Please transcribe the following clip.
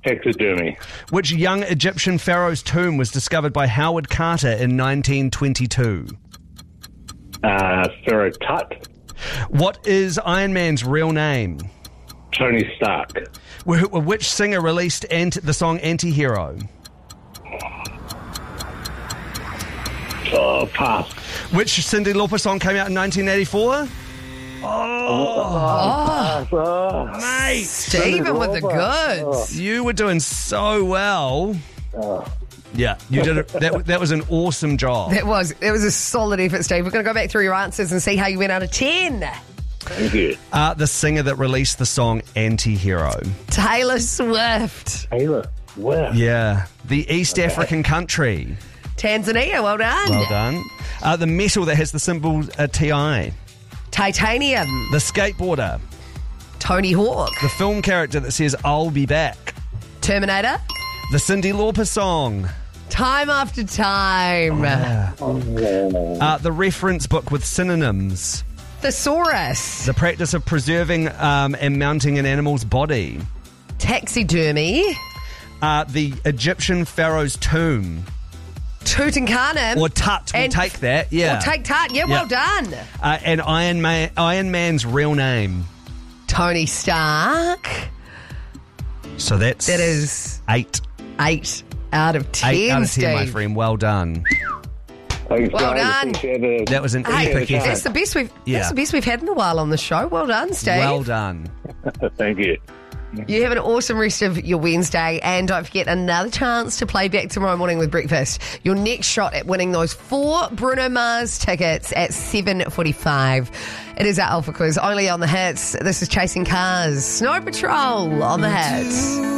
Taxidermy. Which young Egyptian pharaoh's tomb was discovered by Howard Carter in 1922? Pharaoh Tut. What is Iron Man's real name? Tony Stark. Which singer released the song Anti-Hero? Oh, pass. Which Cyndi Lauper song came out in 1984? Mate! Stephen with the goods. You were doing so well. Yeah, you did it. That was an awesome job. It was a solid effort, Steve. We're going to go back through your answers and see how you went out of 10. Thank you. The singer that released the song Anti-Hero. Taylor Swift. Taylor. Wow. Yeah. The East African country. Tanzania, well done. Well done. The metal that has the symbol TI. Titanium. The skateboarder. Tony Hawk. The film character that says I'll be back. Terminator. The Cyndi Lauper song. Time After Time. The reference book with synonyms. Thesaurus. The practice of preserving and mounting an animal's body. Taxidermy. The Egyptian pharaoh's tomb. Tutankhamun. Or Tut, we'll take that, yeah. Or take Tut, yeah, well done. And Iron Man's real name. Tony Stark. So that is 8. 8 out of 10, 8 out of 10, Steve. my friend. Well done. Thanks, Well guys. done. Appreciate it. That was an Hey, epic effort. that's the best we've had in a while on the show. Well done, Steve. Well done. Thank you. You have an awesome rest of your Wednesday, and don't forget another chance to play back tomorrow morning with breakfast. Your next shot at winning those 4 Bruno Mars tickets at 7:45. It is our Alpha Quiz, only on the Hits. This is Chasing Cars. Snow Patrol on the Hits.